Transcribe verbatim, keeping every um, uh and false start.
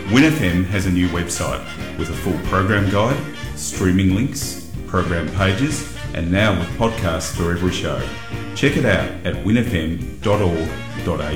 WinFM has a new website with a full program guide, streaming links, program pages, and now with podcasts for every show. Check it out at winfm dot org dot a u.